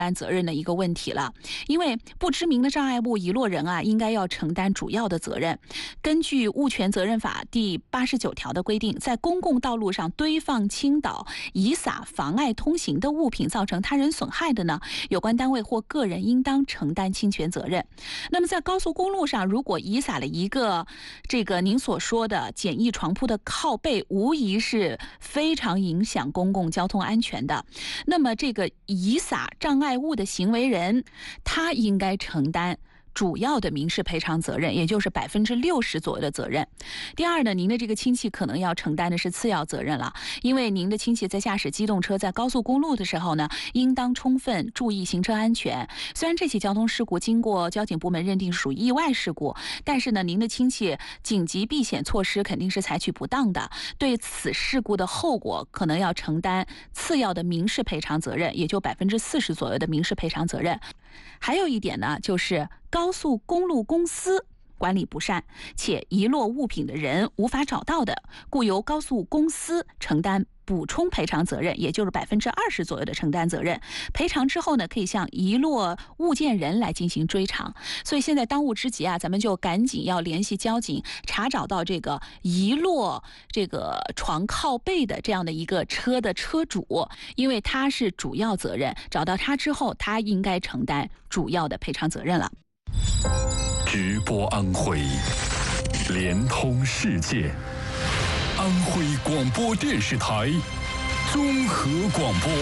担责任的一个问题了，因为不知名的障碍物遗落人应该要承担主要的责任。根据物权责任法第89条的规定，在公共道路上堆放、倾倒、遗撒妨碍通行的物品造成他人损害的呢，有关单位或个人应当承担侵权责任。那么在高速公路上，如果遗撒了一个您所说的简易床铺的靠背，无疑是非常影响公共交通安全的。那么这个遗撒障碍物的行为人，他应该承担主要的民事赔偿责任，也就是60%左右的责任。第二呢，您的这个亲戚可能要承担的是次要责任了，因为您的亲戚在驾驶机动车在高速公路的时候呢，应当充分注意行车安全。虽然这起交通事故经过交警部门认定属意外事故，但是呢，您的亲戚紧急避险措施肯定是采取不当的，对此事故的后果可能要承担次要的民事赔偿责任，也就40%左右的民事赔偿责任。还有一点呢，就是高速公路公司管理不善，且遗落物品的人无法找到的，故由高速公司承担补充赔偿责任，也就是20%左右的承担责任。赔偿之后呢，可以向遗落物件人来进行追偿。所以现在当务之急咱们就赶紧要联系交警，查找到这个遗落床靠背的这样的一个车的车主，因为他是主要责任，找到他之后，他应该承担主要的赔偿责任了。 直播安徽，连通世界。安徽广播电视台综合广播。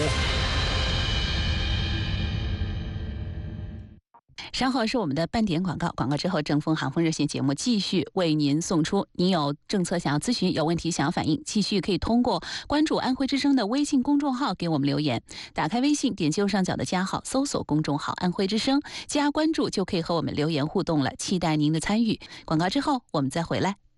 稍后是我们的半点广告，广告之后正风航风热线节目继续为您送出。您有政策想要咨询，有问题想要反映，继续可以通过关注安徽之声的微信公众号给我们留言。打开微信，点击右上角的加号，搜索公众号安徽之声，加关注就可以和我们留言互动了，期待您的参与。广告之后我们再回来。